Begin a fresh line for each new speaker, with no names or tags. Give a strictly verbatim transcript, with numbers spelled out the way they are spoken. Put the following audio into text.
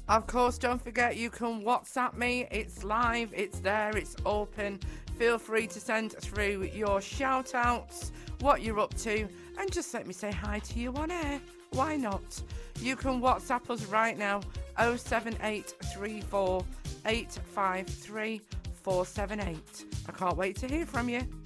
Of course, don't forget you can WhatsApp me. It's live, it's there, it's open. Feel free to send through your shout outs, what you're up to, and just let me say hi to you on air. Why not? You can WhatsApp us right now, oh seven eight three four, eight five three, four seven eight. I can't wait to hear from you.